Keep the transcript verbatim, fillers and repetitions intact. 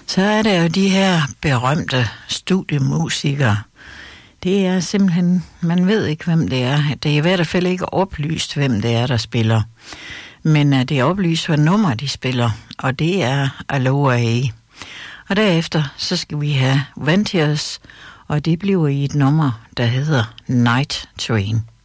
Så er der jo de her berømte studiemusikere. Det er simpelthen, man ved ikke, hvem det er. Det er i hvert fald ikke oplyst, hvem det er, der spiller. Men uh, det er oplyst, hvad nummer de spiller, og det er Aloha. Og derefter, så skal vi have Ventures, og det bliver i et nummer, der hedder Night Train.